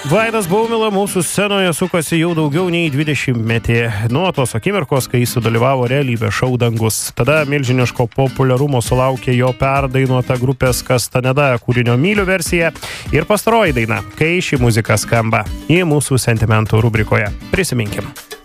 Vaidas Baumila mūsų scenoje sukasi jau daugiau nei 20 metį nuo tos akimirkos, kai jis sudalyvavo realybės šou Dangus. Tada milžiniško populiarumo sulaukė jo perdainuota grupės Kastaneda kūrinio Myliu versija ir pastaroji daina, kai ši muzika skamba į mūsų sentimentų rubrikoje. Prisiminkim.